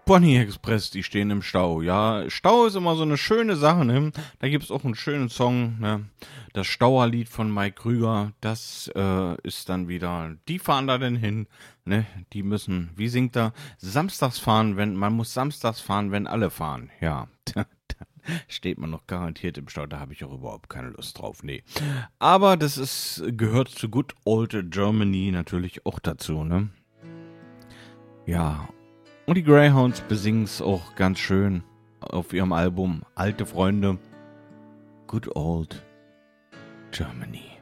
Pony Express, die stehen im Stau. Ja, Stau ist immer so eine schöne Sache, ne? Da gibt's auch einen schönen Song, ne? Das Stauerlied von Mike Krüger, das ist dann wieder, die fahren da denn hin, ne? Die müssen, wie singt er? Samstags fahren, man muss samstags fahren, wenn alle fahren. Ja, steht man noch garantiert im Stau, da habe ich auch überhaupt keine Lust drauf, nee. Aber gehört zu Good Old Germany natürlich auch dazu, ne? Ja, und die Greyhounds besingen es auch ganz schön auf ihrem Album Alte Freunde, Good Old Germany.